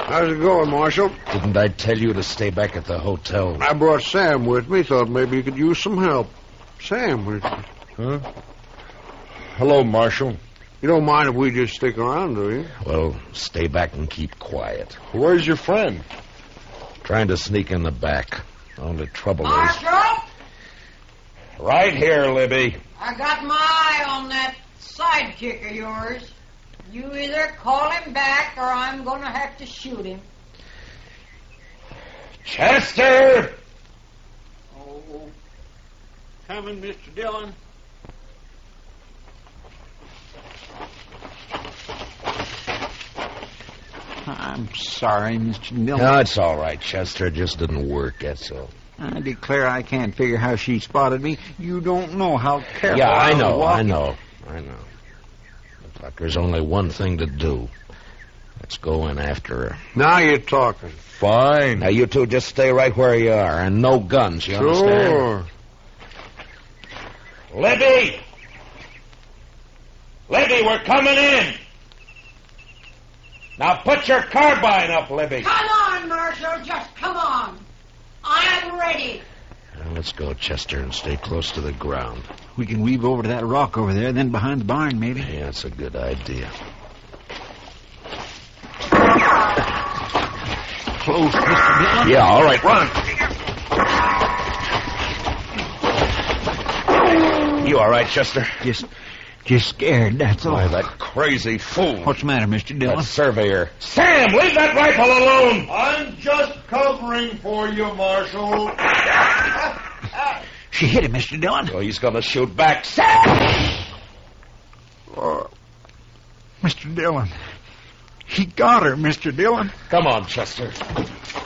How's it going, Marshal? Didn't I tell you to stay back at the hotel? I brought Sam with me. Thought maybe you could use some help. Sam, Huh? Hello, Marshal. you don't mind if we just stick around, do you? Well, stay back and keep quiet. Where's your friend? Trying to sneak in the back. Only trouble is... Marshal, Right here, Libby. I got my eye on that sidekick of yours. You either call him back or I'm going to have to shoot him. Chester! Oh, coming, Mr. Dillon. I'm sorry, Mr. Dillon. No, it's all right, Chester. It just didn't work, that's all. I declare I can't figure how she spotted me. You don't know how careful Yeah, I was know. walking. Looks like there's only one thing to do. Let's go in after her. Now you're talking. Fine. Now, you two just stay right where you are, and no guns, you understand? Sure. Libby! Libby, we're coming in! Now put your carbine up, Libby. Come on, Marshal, just come on. I'm ready. Now, let's go, Chester, and stay close to the ground. We can weave over to that rock over there, then behind the barn, maybe. Yeah, that's a good idea. Close, Mr. Dillon. Yeah, all right, run. You all right, Chester? Just scared, that's all. Why, that crazy fool. What's the matter, Mr. Dillon? That surveyor. Sam, leave that rifle alone! I'm just covering for you, Marshal. She hit him, Mr. Dillon. Oh, he's going to shoot back. Sam! Mr. Dillon. He got her, Mr. Dillon. Come on, Chester.